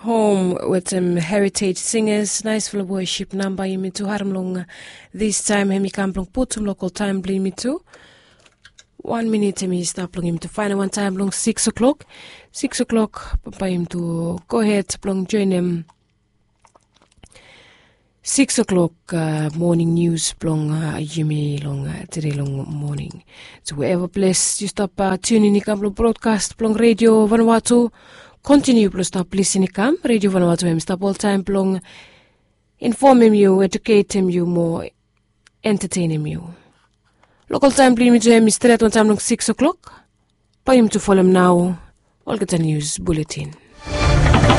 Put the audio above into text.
home with some heritage singers, nice full of worship number yimi to harmlong this time hemi kamplong put some local time blimi to 1 minute hemi stop long him to find one time long 6 o'clock. 6 o'clock papa him to go ahead long join him 6 o'clock morning news plong yimi long today long morning. So wherever place you stop tune in kamplong broadcast plong radio Vanuatu. Continue plus stop listening kam radio Vanuatu him stop all time plong informing you, educating you more, entertaining you. Local time blimi to him is straight on time long 6 o'clock. Pa him to follow him now. All get a news bulletin.